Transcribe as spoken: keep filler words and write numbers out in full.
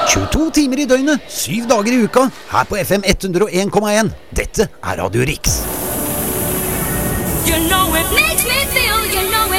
tjueto timer i døgnet, syv dager i uka, her på F M hundre og en komma en. Dette er Radio Riks. You know it makes me feel, you know